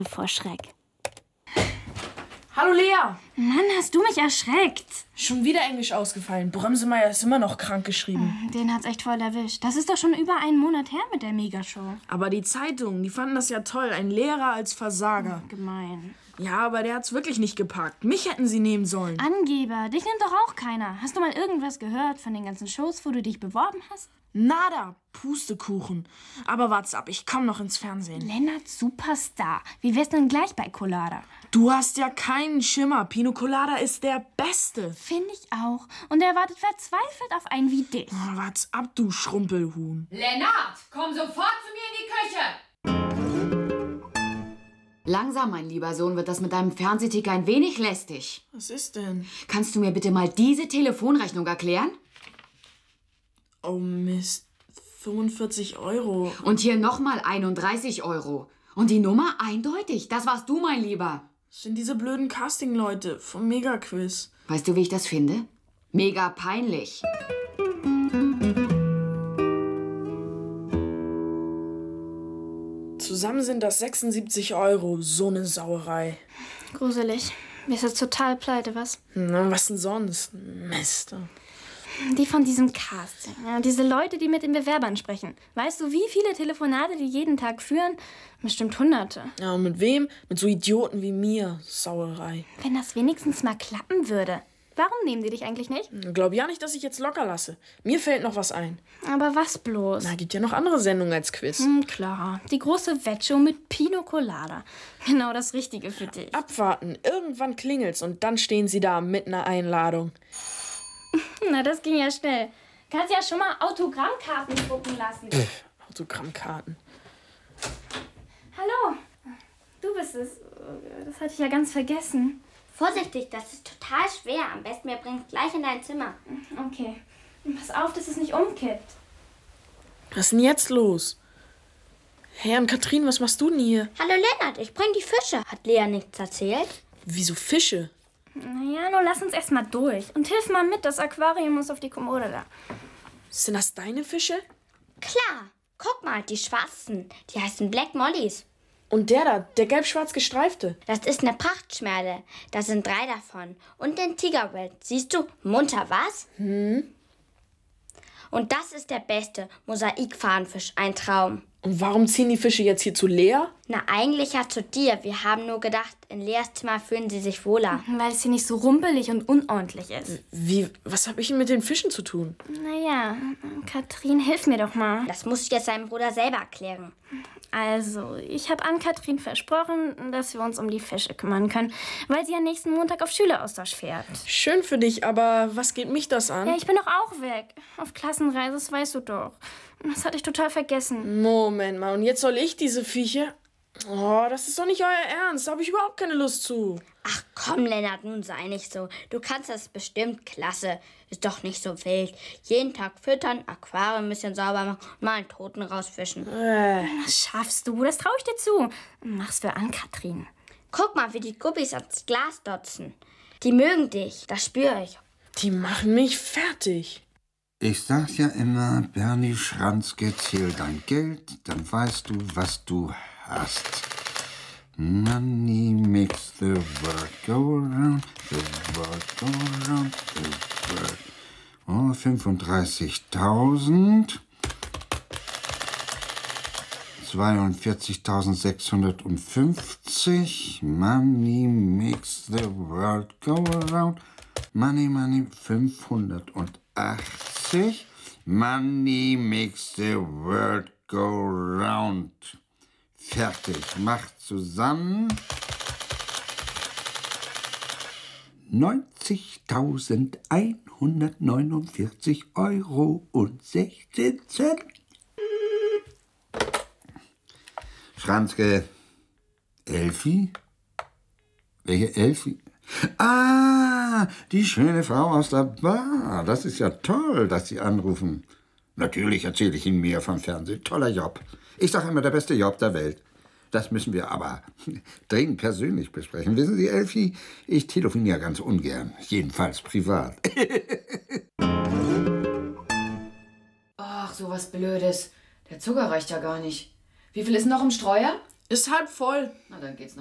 vor Schreck. Hallo Lea! Mann, hast du mich erschreckt. Schon wieder Englisch ausgefallen. Brömsemeyer ist immer noch krank geschrieben. Den hat's echt voll erwischt. Das ist doch schon über einen Monat her mit der Megashow. Aber die Zeitungen, die fanden das ja toll. Ein Lehrer als Versager. Gemein. Ja, aber der hat's wirklich nicht gepackt. Mich hätten sie nehmen sollen. Angeber, dich nimmt doch auch keiner. Hast du mal irgendwas gehört von den ganzen Shows, wo du dich beworben hast? Nada. Pustekuchen. Aber wart's ab, ich komm noch ins Fernsehen. Lennart Superstar. Wie wär's denn gleich bei Colada? Du hast ja keinen Schimmer. Pino Colada ist der Beste. Finde ich auch. Und er wartet verzweifelt auf einen wie dich. Oh, wart's ab, du Schrumpelhuhn. Lennart, komm sofort zu mir in die Küche! Langsam, mein lieber Sohn, wird das mit deinem Fernsehticker ein wenig lästig. Was ist denn? Kannst du mir bitte mal diese Telefonrechnung erklären? Oh Mist. 45 €. Und hier nochmal 31 €. Und die Nummer eindeutig. Das warst du, mein Lieber. Das sind diese blöden Casting-Leute vom Megaquiz. Weißt du, wie ich das finde? Mega peinlich. Zusammen sind das 76 €. So eine Sauerei. Gruselig. Mir ist jetzt total pleite, was? Na, was denn sonst? Mist. Die von diesem Casting. Ja, diese Leute, die mit den Bewerbern sprechen. Weißt du, wie viele Telefonate die jeden Tag führen? Bestimmt Hunderte. Ja, und mit wem? Mit so Idioten wie mir. Sauerei. Wenn das wenigstens mal klappen würde. Warum nehmen die dich eigentlich nicht? Glaub ja nicht, dass ich jetzt locker lasse. Mir fällt noch was ein. Aber was bloß? Na, gibt ja noch andere Sendungen als Quiz. Klar. Die große Wettshow mit Pino Colada. Genau das Richtige für dich. Abwarten. Irgendwann klingelt's und dann stehen sie da mit einer Einladung. Na, das ging ja schnell. Kannst ja schon mal Autogrammkarten drucken lassen. Autogrammkarten. Hallo. Du bist es. Das hatte ich ja ganz vergessen. Vorsichtig, das ist total schwer. Am besten wir bringen es gleich in dein Zimmer. Okay. Pass auf, dass es nicht umkippt. Was ist denn jetzt los? Hey, Ann-Kathrin, was machst du denn hier? Hallo Lennart, ich bring die Fische. Hat Lea nichts erzählt? Wieso Fische? Naja, nur lass uns erst mal durch. Und hilf mal mit, das Aquarium muss auf die Kommode da. Sind das deine Fische? Klar. Guck mal, die schwarzen. Die heißen Black Mollys. Und der da, der gelb-schwarz gestreifte. Das ist eine Prachtschmerle. Da sind 3 davon. Und den Tigerwelt. Siehst du, munter, was? Und das ist der beste Mosaikfahnenfisch. Ein Traum. Und warum ziehen die Fische jetzt hier zu Lea? Na, eigentlich ja zu dir. Wir haben nur gedacht, in Leas Zimmer fühlen sie sich wohler. Weil es hier nicht so rumpelig und unordentlich ist. Wie, was hab ich denn mit den Fischen zu tun? Naja, Kathrin, hilf mir doch mal. Das musst du jetzt deinem Bruder selber erklären. Also, ich habe Ann-Kathrin versprochen, dass wir uns um die Fische kümmern können, weil sie ja nächsten Montag auf Schüleraustausch fährt. Schön für dich, aber was geht mich das an? Ja, ich bin doch auch weg. Auf Klassenreise, das weißt du doch. Das hatte ich total vergessen. Moment mal, und jetzt soll ich diese Viecher? Oh, das ist doch nicht euer Ernst. Da habe ich überhaupt keine Lust zu. Ach komm, Lennart, nun sei nicht so. Du kannst das bestimmt klasse. Ist doch nicht so wild. Jeden Tag füttern, Aquarium ein bisschen sauber machen und mal einen Toten rausfischen. Das schaffst du, das traue ich dir zu. Mach's für Ann-Kathrin. Guck mal, wie die Guppies ans Glas dotzen. Die mögen dich, das spüre ich. Die machen mich fertig. Ich sag ja immer, Bernie Schranzke, zähl dein Geld, dann weißt du, was du hast. Money makes the world go round, the world go round, the world. Oh, 35.000. 42.650. Money makes the world go around. Money, money, 580. Money makes the world go round. Fertig. Macht zusammen 90.149 € und 16 Cent. Schranzke. Elfi? Welche Elfi? Ah, die schöne Frau aus der Bar. Das ist ja toll, dass Sie anrufen. Natürlich erzähle ich Ihnen mehr vom Fernsehen. Toller Job. Ich sage immer, der beste Job der Welt. Das müssen wir aber dringend persönlich besprechen. Wissen Sie, Elfi, ich telefoniere ganz ungern. Jedenfalls privat. Ach, sowas Blödes. Der Zucker reicht ja gar nicht. Wie viel ist noch im Streuer? Ist halb voll. Na, dann geht's